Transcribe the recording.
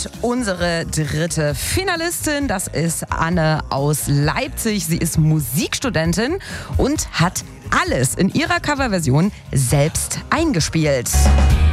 Und unsere dritte Finalistin, das ist Anne aus Leipzig. Sie ist Musikstudentin und hat alles in ihrer Coverversion selbst eingespielt.